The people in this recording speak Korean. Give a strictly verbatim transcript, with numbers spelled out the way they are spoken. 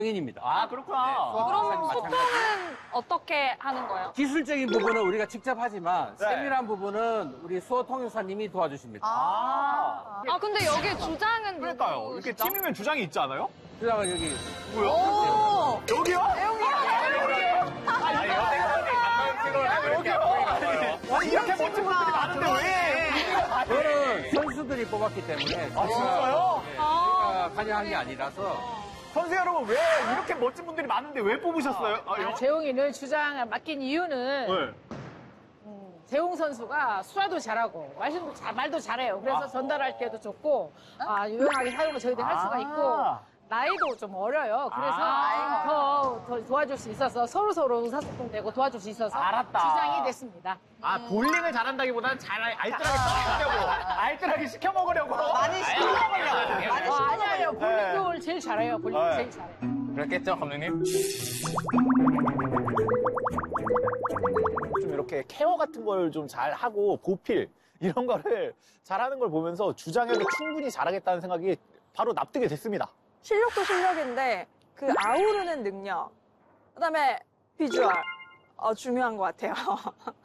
입니다. 아, 그렇구나. 그럼 소통은 어떻게 하는 거예요? 기술적인 부분은 우리가 직접 하지만 네. 세밀한 부분은 우리 수호 통역사님이 도와주십니다. 아. 아, 근데 여기 주장은 그러니까요. 이렇게 누구시죠? 팀이면 주장이 있지 않아요? 주장은 여기 뭐야? 여기요? 아, 여기요? 아니, 이렇게 멋진 분들이 많은데 왜? 저는 선수들이 뽑았기 때문에 아, 진짜요? 네, 제가 관여한 게 아니라서 선수 여러분, 왜 이렇게 멋진 분들이 많은데 왜 뽑으셨어요? 아, 아, 재홍이는 주장을 맡긴 이유는 네. 재홍 선수가 수화도 잘하고 말씀도 잘, 말도 잘해요. 그래서 전달할 때도 좋고 아, 유용하게 사용을 저희들이 할 수가 있고 나이도 좀 어려요. 그래서 아. 더, 더 도와줄 수 있어서 서로 서로 의사소통되고 도와줄 수 있어서 알았다. 주장이 됐습니다. 아, 볼링을 잘한다기보다는 잘 알뜰하게 써먹으려고. 알뜰하게 시켜 먹으려고. 많이 시켜 먹으려고. 어, 아니 아니요. 볼링을 제일 잘해요. 볼링을 네. 제일 잘해요. 그렇겠죠, 감독님? 좀 이렇게 케어 같은 걸 좀 잘 하고 보필 이런 거를 잘하는 걸 보면서 주장에도 충분히 잘하겠다는 생각이 바로 납득이 됐습니다. 실력도 실력인데 그 아우르는 능력, 그다음에 비주얼 어, 중요한 것 같아요.